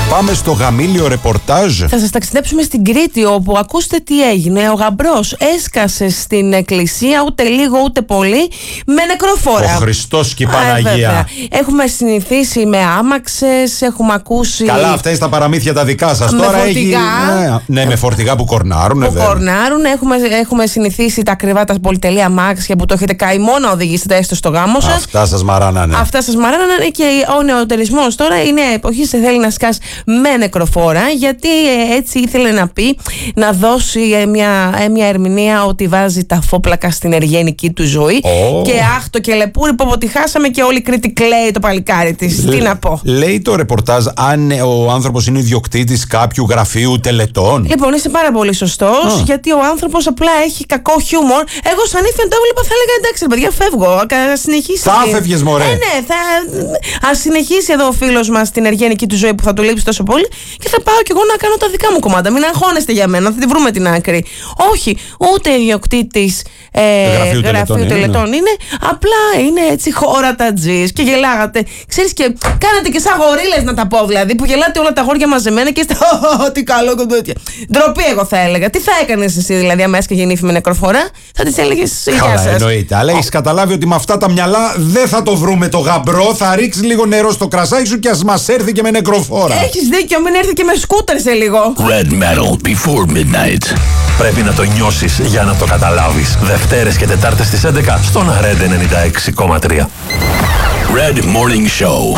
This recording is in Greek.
Πάμε στο γαμήλιο ρεπορτάζ. Θα σας ταξιδέψουμε στην Κρήτη, όπου ακούστε τι έγινε. Ο γαμπρός έσκασε στην εκκλησία, ούτε λίγο ούτε πολύ, με νεκροφόρα. Ο Χριστός και η Παναγία. Έχουμε συνηθίσει με άμαξες, έχουμε ακούσει. Καλά, αυτά είναι τα παραμύθια τα δικά σας. Με τώρα φορτηγά. Ναι, με φορτηγά που κορνάρουν. Έχουμε συνηθίσει τα ακριβά τα πολυτελεία αμάξια που το έχετε καημό να οδηγήσετε έστω στο γάμο σας. Αυτά σας μαράνανε. Και ο νεοτερισμός τώρα είναι εποχή σε θέλει να σκάσει με νεκροφόρα, γιατί έτσι ήθελε να πει, να δώσει μια ερμηνεία ότι βάζει τα φόπλακα στην εργένική του ζωή. Και άχτο και λεπούρι που τη χάσαμε και όλη η Κρήτη κλαίει το παλικάρι της. Τι να πω. Λέει το ρεπορτάζ αν ο άνθρωπος είναι ιδιοκτήτης κάποιου γραφείου τελετών. Λοιπόν, είσαι πάρα πολύ σωστός, γιατί ο άνθρωπος απλά έχει κακό χιούμορ. Εγώ σαν ήθελα το έβλεπα, θα έλεγα εντάξει, παιδιά, φεύγω. Συνεχίσει. Θα φεύγες, μωρέ. Ναι, ας συνεχίσει εδώ ο φίλος μας την εργένική του ζωή που θα του λείψει τόσο πολύ, και θα πάω κι εγώ να κάνω τα δικά μου κομμάτια. Μην αγχώνεστε για μένα, θα τη βρούμε την άκρη. Όχι, ούτε ιδιοκτήτης γραφείου τελετών είναι. Απλά είναι έτσι χωρατατζής και γελάγατε. Ξέρεις, και κάνατε και σαν γορίλες, να τα πω δηλαδή, που γελάτε όλα τα αγόρια μαζεμένα και είστε τι καλό και τέτοια. Ντροπή, εγώ θα έλεγα. Τι θα έκανες εσύ δηλαδή, αμέσως και γεννήθη με νεκροφορά? Θα της έλεγες γεια σας. Εννοείται. Αλλά έχεις καταλάβει ότι με αυτά τα μυαλά δεν θα το βρούμε το γαμπρό. Θα ρίξει λίγο νερό στο κρασάκι σου και ας μας έρθει και με νεκροφόρα. Έχεις δίκιο, μην έρθει και με σκούτερ σε λίγο. Red Metal Before Midnight. Πρέπει να το νιώσεις για να το καταλάβεις. Δευτέρες και Τετάρτες στις 11 στον Red 96,3. Red Morning Show.